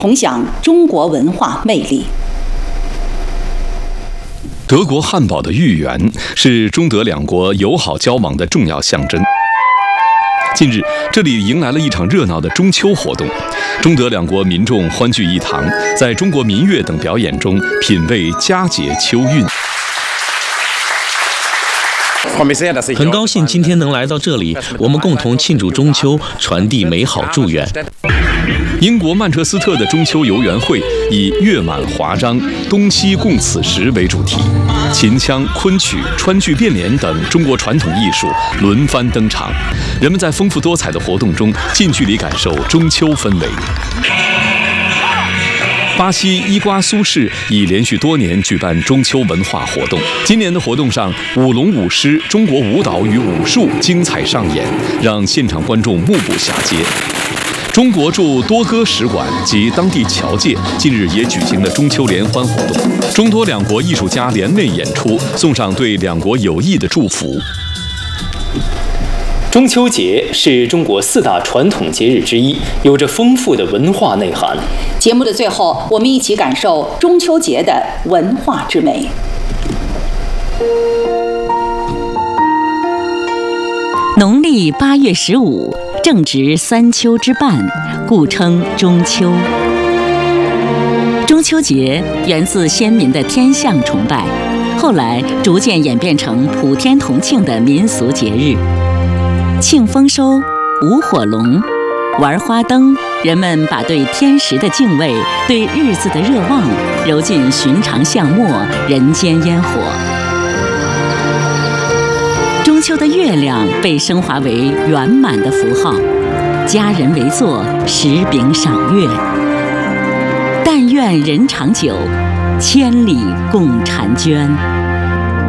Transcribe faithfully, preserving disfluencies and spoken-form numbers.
弘扬中国文化魅力。 德国汉堡的芋圆是中德两国友好交往的重要象征。近日，这里迎来了一场热闹的中秋活动，中德两国民众欢聚一堂，在中国民乐等表演中品味佳节秋韵。 很高兴今天能来到这里，我们共同庆祝中秋，传递美好祝愿。 英国曼彻斯特的中秋游园会以月满华章、东西共此时为主题，秦腔、昆曲、川剧变脸等中国传统艺术轮番登场，人们在丰富多彩的活动中近距离感受中秋氛围。巴西伊瓜苏市已连续多年举办中秋文化活动，今年的活动上，舞龙舞狮、中国舞蹈与武术精彩上演，让现场观众目不暇接。中国驻多哥使馆及当地侨界近日也举行了中秋联欢活动，中多两国艺术家联袂演出，送上对两国友谊的祝福。 中秋节是中国四大传统节日之一，有着丰富的文化内涵。 节目的最后，我们一起感受中秋节的文化之美。 农历八月十五，正值三秋之半，故称中秋。中秋节源自先民的天象崇拜，后来逐渐演变成普天同庆的民俗节日。庆丰收，舞火龙，玩花灯，人们把对天时的敬畏、对日子的热望揉进寻常巷陌、人间烟火。中秋的月亮被升华为圆满的符号，家人围坐，食饼赏月。但愿人长久，千里共婵娟。